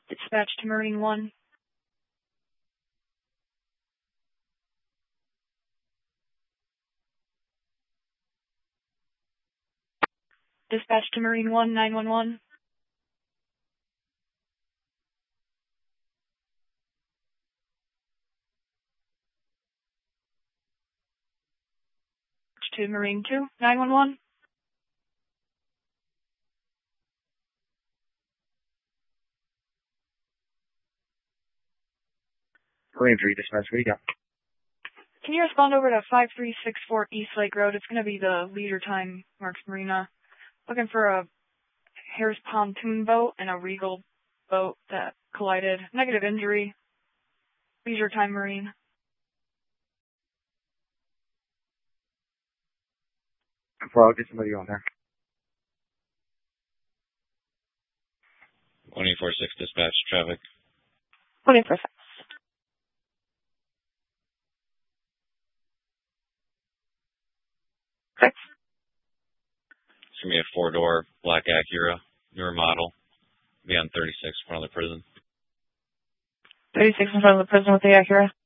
Dispatch to Marine 1. Dispatch to Marine 1, 911. To Marine 2, 911. Marine 3, dispatch, what do you got? Can you respond over to 5364 East Lake Road? It's going to be the leisure time Marks Marina. Looking for a Harris pontoon boat and a Regal boat that collided. Negative injury. Leisure time Marine. I'll get somebody on there. 1846 dispatch, traffic. 20%. Six. It's going to be a 4-door black Acura, newer model. Be on 36 in front of the prison. 36 in front of the prison with the Acura.